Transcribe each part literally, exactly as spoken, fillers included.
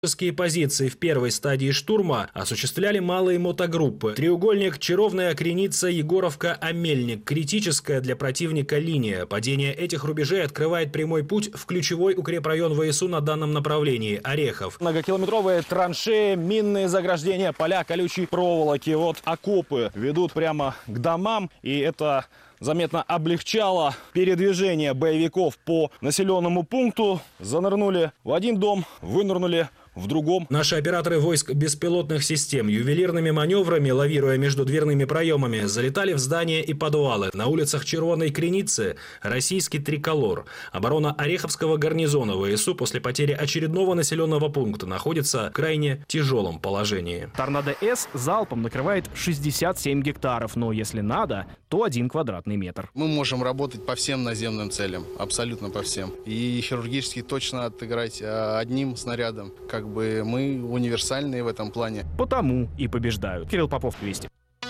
Тактические позиции в первой стадии штурма осуществляли малые мотогруппы. Треугольник Чаровная, Креница, Егоровка, Амельник. Критическая для противника линия. Падение этих рубежей открывает прямой путь в ключевой укрепрайон ВСУ на данном направлении – Орехов. Многокилометровые траншеи, минные заграждения, поля колючей проволоки. Вот окопы ведут прямо к домам, и это заметно облегчало передвижение боевиков по населенному пункту. Занырнули в один дом, вынырнули в другом. Наши операторы войск беспилотных систем ювелирными маневрами, лавируя между дверными проемами, залетали в здания и подвалы. На улицах Червоной Креницы российский триколор. Оборона Ореховского гарнизона ВСУ после потери очередного населенного пункта находится в крайне тяжелом положении. Торнадо-С залпом накрывает шестьдесят семь гектаров, но если надо, то один квадратный метр. Мы можем работать по всем наземным целям, абсолютно по всем. И хирургически точно отыграть одним снарядом. Как бы мы универсальные в этом плане. Потому и побеждают. Кирилл Попов, Вести.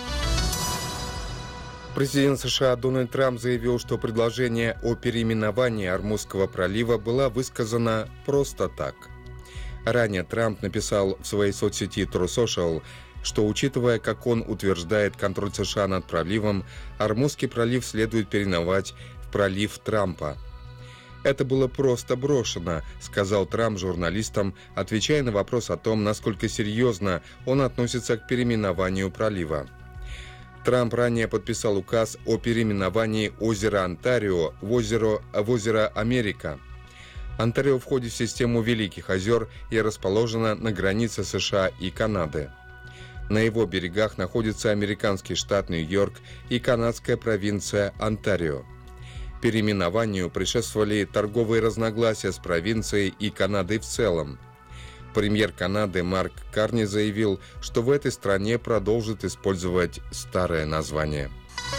Президент США Дональд Трамп заявил, что предложение о переименовании Ормузского пролива было высказано просто так. Ранее Трамп написал в своей соцсети True Social, что, учитывая, как он утверждает, контроль США над проливом, Ормузский пролив следует переименовать в пролив Трампа. «Это было просто брошено», — сказал Трамп журналистам, отвечая на вопрос о том, насколько серьезно он относится к переименованию пролива. Трамп ранее подписал указ о переименовании озера Онтарио в озеро, в озеро Америка. Онтарио входит в систему Великих озер и расположено на границе США и Канады. На его берегах находится американский штат Нью-Йорк и канадская провинция Онтарио. Переименованию предшествовали торговые разногласия с провинцией и Канадой в целом. Премьер Канады Марк Карни заявил, что в этой стране продолжит использовать старое название.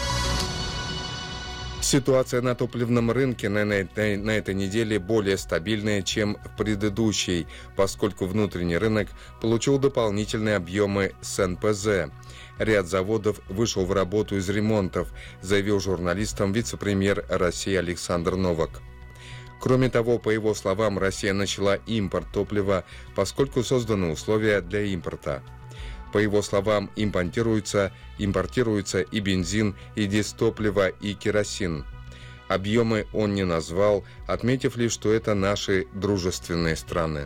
Ситуация на топливном рынке на, на, на этой неделе более стабильная, чем в предыдущей, поскольку внутренний рынок получил дополнительные объемы с эн пэ зэ. Ряд заводов вышел в работу из ремонтов, заявил журналистам вице-премьер России Александр Новак. Кроме того, по его словам, Россия начала импорт топлива, поскольку созданы условия для импорта. По его словам, импортируется, импортируется и бензин, и дистопливо, и керосин. Объемы он не назвал, отметив лишь, что это наши дружественные страны.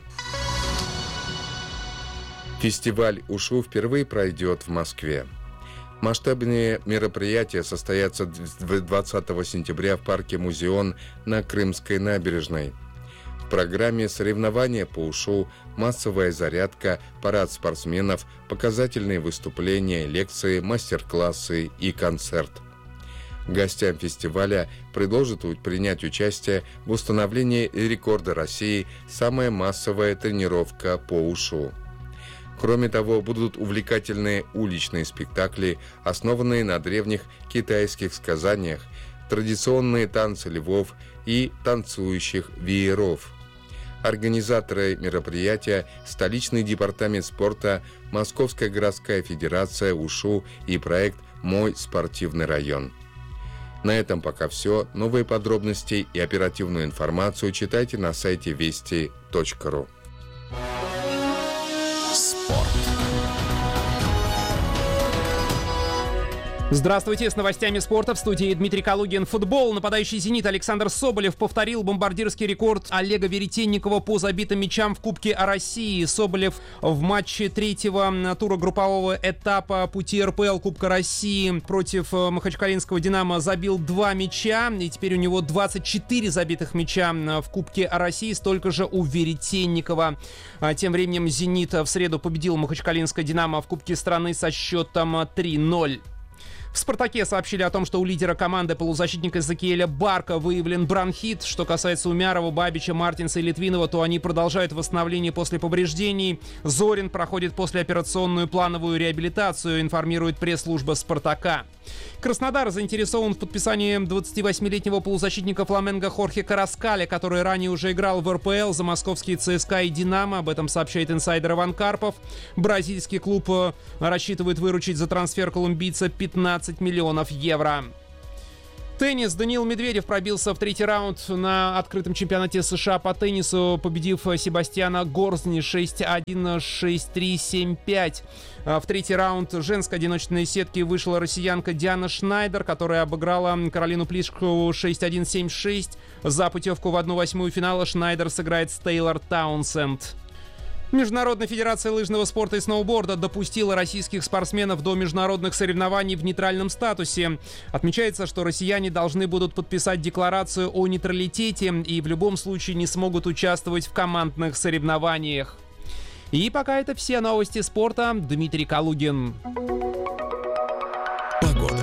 Фестиваль УШУ впервые пройдет в Москве. Масштабные мероприятия состоятся двадцатого сентября в парке «Музеон» на Крымской набережной. В программе соревнования по УШУ, массовая зарядка, парад спортсменов, показательные выступления, лекции, мастер-классы и концерт. Гостям фестиваля предложат принять участие в установлении рекорда России «Самая массовая тренировка по УШУ». Кроме того, будут увлекательные уличные спектакли, основанные на древних китайских сказаниях, традиционные танцы львов и танцующих вееров. Организаторы мероприятия – столичный департамент спорта, Московская городская федерация УШУ и проект «Мой спортивный район». На этом пока все. Новые подробности и оперативную информацию читайте на сайте вести точка ру. Здравствуйте, с новостями спорта в студии Дмитрий Калугин. Футбол. Нападающий «Зенит» Александр Соболев повторил бомбардирский рекорд Олега Веретенникова по забитым мячам в Кубке России. Соболев в матче третьего тура группового этапа пути эр пэ эл Кубка России против махачкалинского «Динамо» забил два мяча. И теперь у него двадцать четыре забитых мяча в Кубке России, столько же у Веретенникова. Тем временем «Зенит» в среду победил махачкалинское «Динамо» в Кубке страны со счетом три ноль. В «Спартаке» сообщили о том, что у лидера команды полузащитника Закиэля Барка выявлен бронхит. Что касается Умярова, Бабича, Мартинса и Литвинова, то они продолжают восстановление после повреждений. Зорин проходит послеоперационную плановую реабилитацию, информирует пресс-служба «Спартака». Краснодар заинтересован в подписании двадцативосьмилетнего полузащитника «Фламенго» Хорхе Караскаля, который ранее уже играл в эр пэ эл за московские ЦСКА и «Динамо». Об этом сообщает инсайдер Иван Карпов. Бразильский клуб рассчитывает выручить за трансфер колумбийца пятнадцать миллионов евро. Теннис. Даниил Медведев пробился в третий раунд на открытом чемпионате США по теннису, победив Себастьяна Горзни шесть один, шесть три, семь пять. В третий раунд женской одиночной сетки вышла россиянка Диана Шнайдер, которая обыграла Каролину Плишкову шесть один, семь шесть. За путевку в одну восьмую финала Шнайдер сыграет с Тейлор Таунсенд. Международная федерация лыжного спорта и сноуборда допустила российских спортсменов до международных соревнований в нейтральном статусе. Отмечается, что россияне должны будут подписать декларацию о нейтралитете и в любом случае не смогут участвовать в командных соревнованиях. И пока это все новости спорта. Дмитрий Калугин. Погода.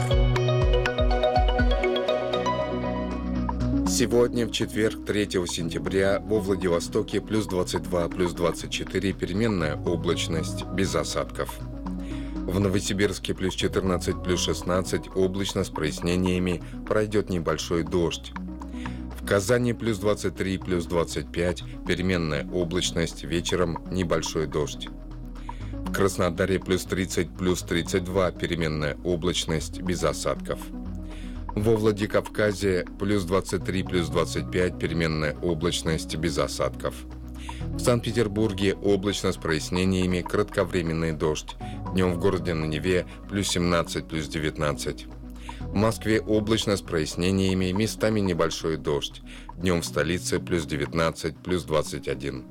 Сегодня, в четверг, третьего сентября, во Владивостоке плюс двадцать два, плюс двадцать четыре, переменная облачность, без осадков. В Новосибирске плюс четырнадцать, плюс шестнадцать, облачно с прояснениями, пройдет небольшой дождь. В Казани плюс двадцать три, плюс двадцать пять, переменная облачность, вечером небольшой дождь. В Краснодаре плюс тридцать, плюс тридцать два, переменная облачность, без осадков. Во Владикавказе плюс двадцать три, плюс двадцать пять, переменная облачность, без осадков. В Санкт-Петербурге облачно с прояснениями, кратковременный дождь. Днем в городе на Неве плюс семнадцать, плюс девятнадцать. В Москве облачно с прояснениями, местами небольшой дождь. Днем в столице плюс девятнадцать, плюс двадцать один.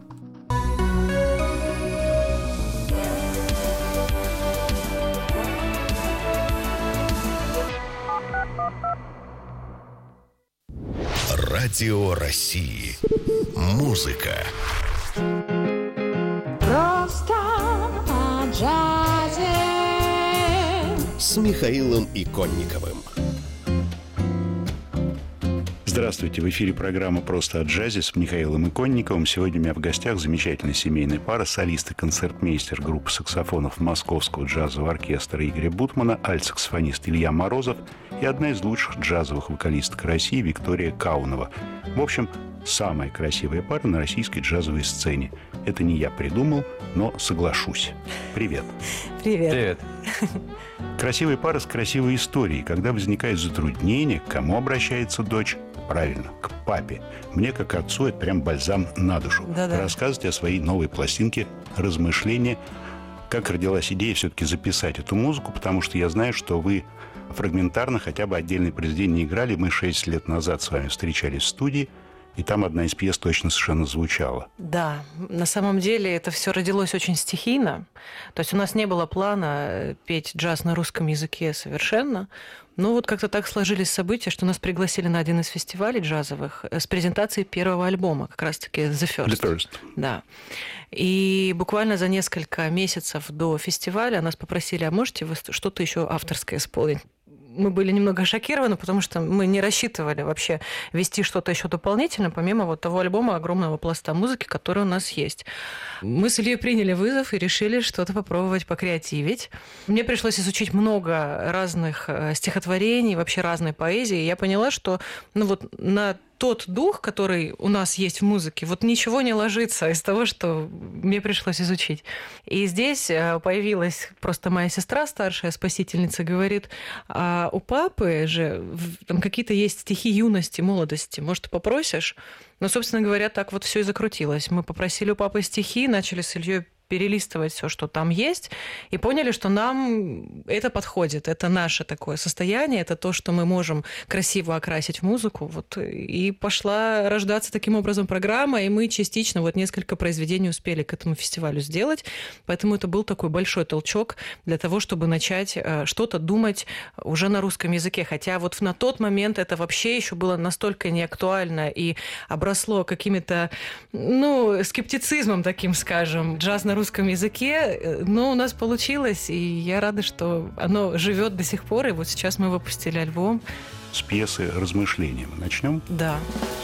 Радио России. Музыка. Просто о джазе. С Михаилом Иконниковым. Здравствуйте, в эфире программа «Просто о джазе» с Михаилом Иконниковым. Сегодня у меня в гостях замечательная семейная пара, солист и концертмейстер группы саксофонов Московского джазового оркестра Игоря Бутмана, альт-саксофонист Илья Морозов и одна из лучших джазовых вокалисток России Виктория Каунова. В общем, самая красивая пара на российской джазовой сцене. Это не я придумал, но соглашусь. Привет. Привет. Привет. Красивая пара с красивой историей. Когда возникает затруднение, к кому обращается дочь? Правильно, к папе. Мне, как отцу, это прям бальзам на душу. Да-да. Рассказывайте о своей новой пластинке «Размышления». Как родилась идея все-таки записать эту музыку, потому что я знаю, что вы фрагментарно хотя бы отдельные произведения играли. Мы шесть лет назад с вами встречались в студии, и там одна из пьес точно совершенно звучала. Да, на самом деле это все родилось очень стихийно. То есть у нас не было плана петь джаз на русском языке совершенно. Но вот как-то так сложились события, что нас пригласили на один из фестивалей джазовых с презентацией первого альбома, как раз-таки The First. The First. Да. И буквально за несколько месяцев до фестиваля нас попросили, а можете вы что-то еще авторское исполнить? Мы были немного шокированы, потому что мы не рассчитывали вообще вести что-то еще дополнительно, помимо вот того альбома огромного пласта музыки, который у нас есть. Мы с Ильей приняли вызов и решили что-то попробовать покреативить. Мне пришлось изучить много разных стихотворений, вообще разной поэзии. И я поняла, что ну вот на тот дух, который у нас есть в музыке, вот ничего не ложится из того, что мне пришлось изучить. И здесь появилась просто моя сестра, старшая спасительница, говорит, а у папы же там какие-то есть стихи юности, молодости, может, попросишь? Ну, собственно говоря, так вот все и закрутилось. Мы попросили у папы стихи, начали с Ильей перелистывать все, что там есть, и поняли, что нам это подходит, это наше такое состояние, это то, что мы можем красиво окрасить в музыку. Вот. И пошла рождаться таким образом программа, и мы частично вот несколько произведений успели к этому фестивалю сделать, поэтому это был такой большой толчок для того, чтобы начать что-то думать уже на русском языке, хотя вот на тот момент это вообще еще было настолько неактуально и обросло какими-то, ну, скептицизмом таким, скажем, джаз на русском языке, но у нас получилось, и я рада, что оно живет до сих пор, и вот сейчас мы выпустили альбом. С пьесы «Размышления» мы начнем? Да.